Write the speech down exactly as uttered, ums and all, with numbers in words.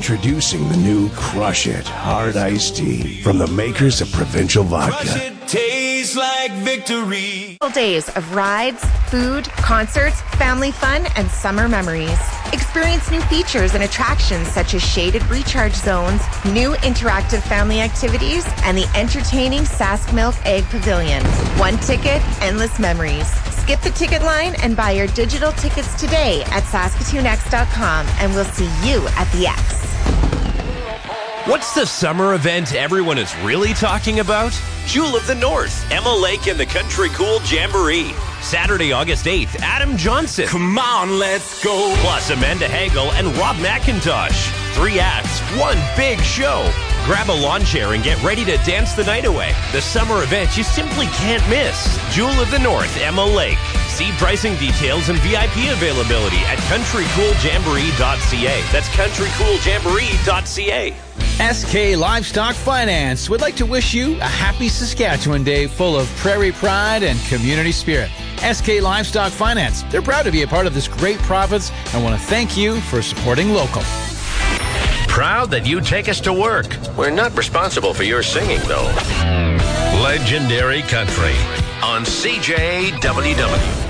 Introducing the new Crush It Hard Iced Tea from the makers of Provincial Vodka. Crush it, tastes like victory. Days of rides, food, concerts, family fun, and summer memories. Experience new features and attractions such as shaded recharge zones, new interactive family activities, and the entertaining Sask Milk Egg Pavilion. One ticket, endless memories. Skip the ticket line and buy your digital tickets today at Saskatoon X dot com, and we'll see you at the X. What's the summer event everyone is really talking about? Jewel of the North, Emma Lake and the Country Cool Jamboree. Saturday, August eighth, Adam Johnson. Come on, let's go. Plus Amanda Hagel and Rob McIntosh. Three acts, one big show. Grab a lawn chair and get ready to dance the night away. The summer event you simply can't miss. Jewel of the North, Emma Lake. See pricing details and V I P availability at country cool jamboree dot c a. That's country cool jamboree dot c a. S K Livestock Finance would like to wish you a happy Saskatchewan Day full of prairie pride and community spirit. S K Livestock Finance, they're proud to be a part of this great province and want to thank you for supporting local. Proud that you take us to work. We're not responsible for your singing, though. Legendary Country on C J W W.